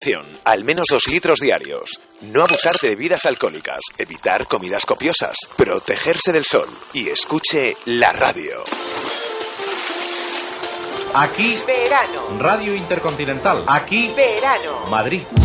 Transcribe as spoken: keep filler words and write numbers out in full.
Atención, al menos dos litros diarios. No abusar de bebidas alcohólicas. Evitar comidas copiosas. Protegerse del sol. Y escuche la radio. Aquí, verano. Radio Intercontinental. Aquí, verano. Madrid.